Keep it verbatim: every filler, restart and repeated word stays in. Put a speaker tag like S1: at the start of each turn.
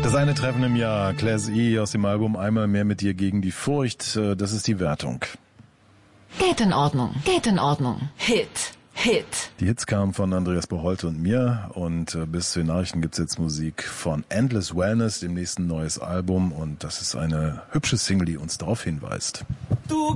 S1: Das eine Treffen im Jahr, Class E aus dem Album Einmal mehr mit dir gegen die Furcht, das ist die Wertung.
S2: Geht in Ordnung, geht in Ordnung. Hit, Hit.
S1: Die Hits kamen von Andreas Boholte und mir und äh, bis zu den Nachrichten gibt's jetzt Musik von Endless Wellness, dem nächsten neues Album, und das ist eine hübsche Single, die uns darauf hinweist.
S3: Du